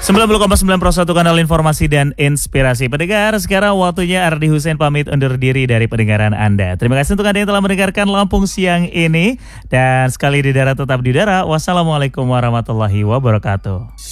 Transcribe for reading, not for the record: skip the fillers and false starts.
90,9 kanal informasi dan inspirasi. Pendengar, sekarang waktunya Ardi Hussein pamit undur diri dari pendengaran Anda. Terima kasih untuk Anda yang telah mendengarkan Lampung siang ini. Dan sekali di darat tetap di udara. Wassalamualaikum warahmatullahi wabarakatuh.